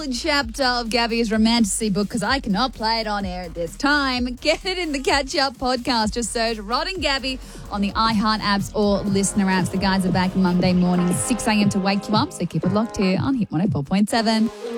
chapter of Gabby's romantasy book because I cannot play it on air at this time. Get it in the Catch Up podcast. Just search Rod and Gabby on the iHeart apps or listener apps. The guys are back Monday morning, 6 a.m. to wake you up. So keep it locked here on Hit 104.7.